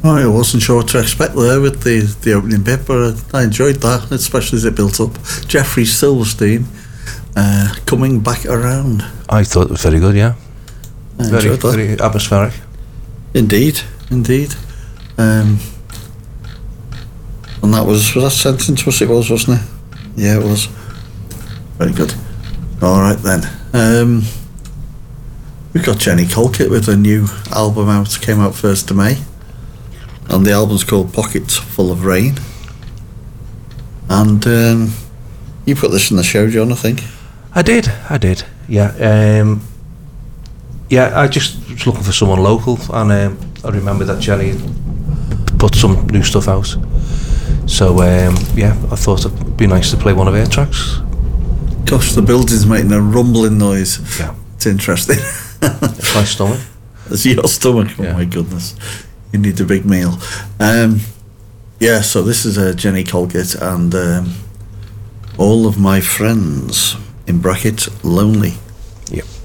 I wasn't sure what to expect there with the opening bit, but I enjoyed that, especially as it built up. Jeffrey Silverstein coming back around. I thought it was very good, yeah. Very atmospheric. Indeed. And that was that sentence, it was, wasn't it? Yeah, it was. Very good. Alright then. We've got Jenny Colquitt with a new album out, came out 1st of May. And the album's called Pockets Full of Rain. And you put this in the show, John, I think. I did, yeah. I just was looking for someone local, and I remember that Jenny put some new stuff out. So, I thought it'd be nice to play one of her tracks. Gosh, the building's making a rumbling noise. Yeah. It's interesting. It's my stomach. It's your stomach, oh my goodness. You need a big meal. So this is Jenny Colquitt and All of My Friends, in brackets, Lonely. Yep.